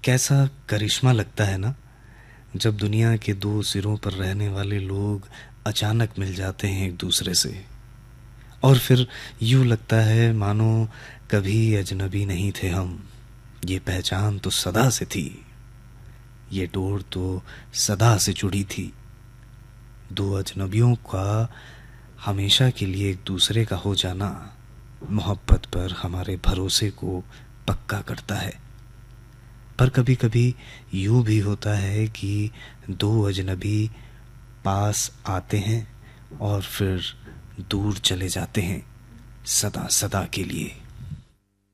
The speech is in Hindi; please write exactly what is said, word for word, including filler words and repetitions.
कैसा करिश्मा लगता है ना, जब दुनिया के दो सिरों पर रहने वाले लोग अचानक मिल जाते हैं एक दूसरे से। और फिर यूं लगता है मानो कभी अजनबी नहीं थे हम। ये पहचान तो सदा से थी, ये डोर तो सदा से जुड़ी थी। दो अजनबियों का हमेशा के लिए एक दूसरे का हो जाना मोहब्बत पर हमारे भरोसे को पक्का करता है। पर कभी कभी यूं भी होता है कि दो अजनबी पास आते हैं और फिर दूर चले जाते हैं सदा सदा के लिए।